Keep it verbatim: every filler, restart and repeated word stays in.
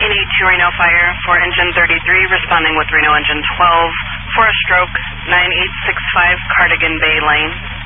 nine eight two Reno Fire for engine thirty-three, responding with Reno engine twelve for a stroke, nine eight six five Cardigan Bay Lane.